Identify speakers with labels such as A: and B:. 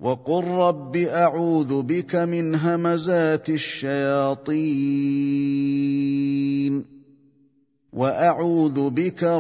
A: وقل رب أعوذ بك من همزات الشياطين وأعوذ بك